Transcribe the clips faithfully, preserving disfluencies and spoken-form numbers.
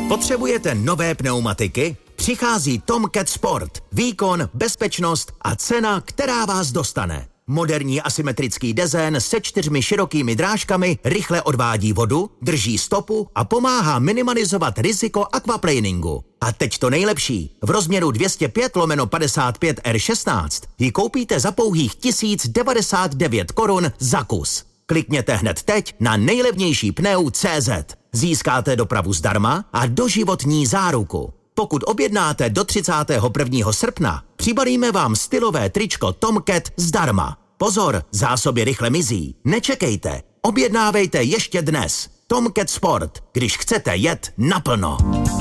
Potřebujete nové pneumatiky? Přichází Tomcat Sport. Výkon, bezpečnost a cena, která vás dostane. Moderní asymetrický dezén se čtyřmi širokými drážkami rychle odvádí vodu, drží stopu a pomáhá minimalizovat riziko aquaplaningu. A teď to nejlepší. V rozměru dvě stě pět lomeno padesát pět R šestnáct ji koupíte za pouhých tisíc devadesát devět korun za kus. Klikněte hned teď na nejlevnější pneu tečka cé zet. Získáte dopravu zdarma a doživotní záruku. Pokud objednáte do třicátého prvního srpna, přibalíme vám stylové tričko Tomcat zdarma. Pozor, zásoby rychle mizí. Nečekejte, objednávejte ještě dnes. Tomcat Sport, když chcete jet naplno.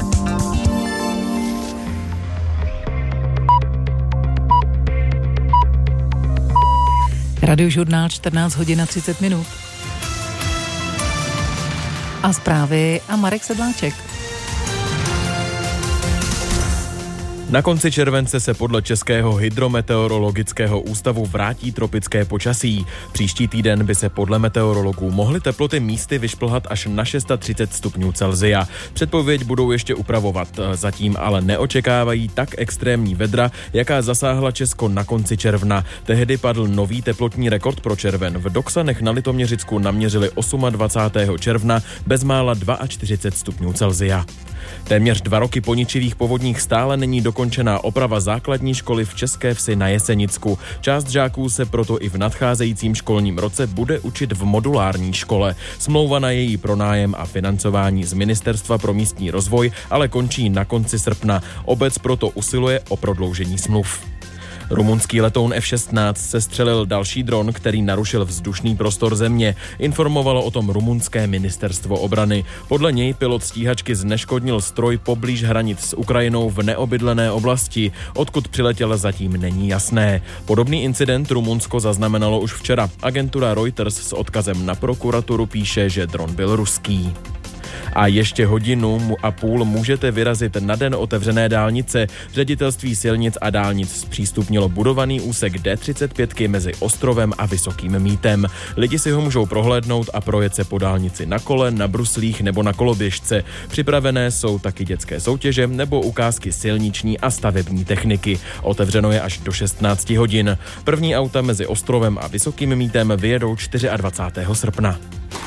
Radiožurnál čtrnáct hodin a třicet minut. A zprávy a Marek Sedláček. Na konci července se podle Českého hydrometeorologického ústavu vrátí tropické počasí. Příští týden by se podle meteorologů mohly teploty místy vyšplhat až na třicet šest stupňů Celsia. Předpověď budou ještě upravovat, zatím ale neočekávají tak extrémní vedra, jaká zasáhla Česko na konci června. Tehdy padl nový teplotní rekord pro červen. V Doksanech na Litoměřicku naměřili dvacátého osmého června bezmála čtyřicet dva stupňů Celsia. Téměř dva roky po ničivých povodních stále není dokončená oprava základní školy v České Vsi na Jesenicku. Část žáků se proto i v nadcházejícím školním roce bude učit v modulární škole. Smlouva na její pronájem a financování z Ministerstva pro místní rozvoj ale končí na konci srpna. Obec proto usiluje o prodloužení smluv. Rumunský letoun F šestnáct sestřelil další dron, který narušil vzdušný prostor země. Informovalo o tom rumunské ministerstvo obrany. Podle něj pilot stíhačky zneškodnil stroj poblíž hranic s Ukrajinou v neobydlené oblasti. Odkud přiletěl, zatím není jasné. Podobný incident Rumunsko zaznamenalo už včera. Agentura Reuters s odkazem na prokuraturu píše, že dron byl ruský. A ještě hodinu a půl můžete vyrazit na den otevřené dálnice. Ředitelství silnic a dálnic zpřístupnilo budovaný úsek D třicet pět mezi Ostrovem a Vysokým Mýtem. Lidi si ho můžou prohlédnout a projet se po dálnici na kole, na bruslích nebo na koloběžce. Připravené jsou taky dětské soutěže nebo ukázky silniční a stavební techniky. Otevřeno je až do šestnáct hodin. První auta mezi Ostrovem a Vysokým Mýtem vyjedou dvacátého čtvrtého srpna.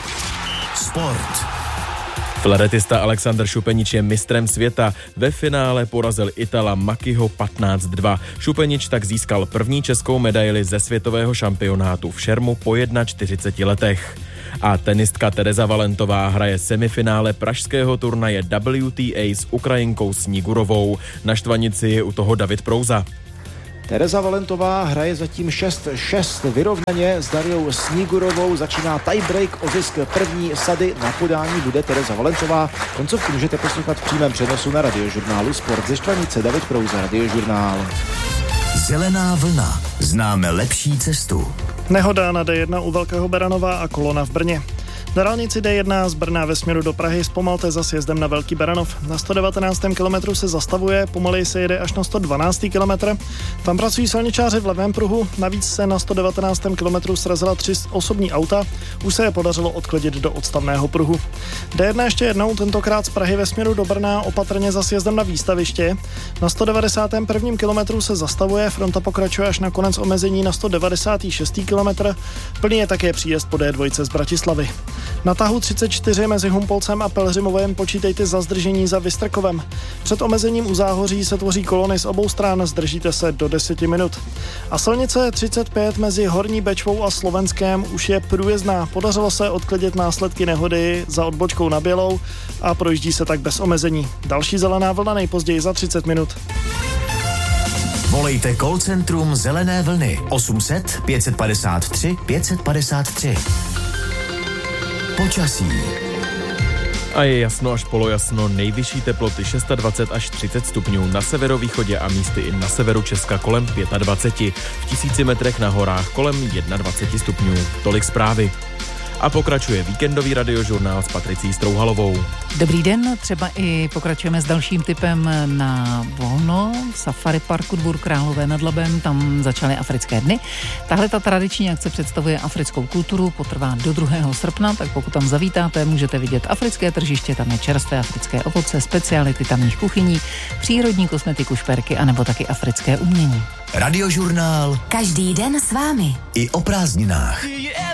Sport. Flaretista Alexander Šupenič je mistrem světa. Ve finále porazil Itala Makiho patnáct dva. Šupenič tak získal první českou medaili ze světového šampionátu v šermu po čtyřiceti jedné letech. A tenistka Tereza Valentová hraje semifinále pražského turnaje W T A s Ukrajinkou Snigurovou. Na štvanici je u toho David Prouza. Tereza Valentová hraje zatím šest šest vyrovnaně s Dariou Snigurovou. Začíná tiebreak o zisk první sady. Na podání bude Tereza Valentová. Koncovku můžete poslouchat v přímém přenosu na Radiožurnálu Sport. Ze štvanice David Prouza, Radiožurnál. Zelená vlna. Známe lepší cestu. Nehoda na D jedna u Velkého Beranova a kolona v Brně. Na dálnici D jedna z Brna ve směru do Prahy zpomalte za sjezdem na Velký Beranov. Na sto devatenáctém kilometru se zastavuje, pomaleji se jede až na sto dvanáctém kilometru. Tam pracují silničáři v levém pruhu, navíc se na sto devatenáctém kilometru srazila tři osobní auta, už se je podařilo odklidit do odstavného pruhu. D jedna ještě jednou, tentokrát z Prahy ve směru do Brna, opatrně za sjezdem na výstaviště. Na sto devadesátém prvním kilometru se zastavuje, fronta pokračuje až na konec omezení na sto devadesátém šestém kilometru. Plný je také příjezd po D dva z Bratislavy. Na tahu třicet čtyři mezi Humpolcem a Pelhřimovem počítejte za zdržení za Vystrkovem. Před omezením u Záhoří se tvoří kolony z obou stran, zdržíte se do deseti minut. A silnice třicet pět mezi Horní Bečvou a Slovenskem už je průjezdná. Podařilo se odklidit následky nehody za odbočkou na Bělou a projíždí se tak bez omezení. Další zelená vlna nejpozději za třicet minut. Volejte call centrum Zelené vlny osm set pět padesát tři pět padesát tři. Počasí. A je jasno až polojasno, nejvyšší teploty dvacet šest až třicet stupňů, na severovýchodě a místy i na severu Česka kolem dvacet pět, v tisíci metrech na horách kolem dvacet jedna stupňů. Tolik zprávy. A pokračuje víkendový radiožurnál s Patricí Strouhalovou. Dobrý den, třeba i pokračujeme s dalším tipem na volno v Safari Parku Dvůr Králové nad Labem, tam začaly africké dny. Tahle ta tradiční akce představuje africkou kulturu, potrvá do druhého srpna, tak pokud tam zavítáte, můžete vidět africké tržiště, tam je čerstvé africké ovoce, speciality tamních kuchyní, přírodní kosmetiku, šperky anebo taky africké umění. Radiožurnál každý den s vámi i o prázdninách.